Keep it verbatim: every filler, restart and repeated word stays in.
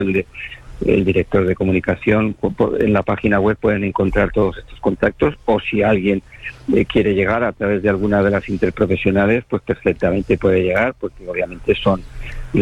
el, el director de comunicación. En la página web pueden encontrar todos estos contactos, o si alguien eh, quiere llegar a través de alguna de las interprofesionales, pues perfectamente puede llegar, porque obviamente son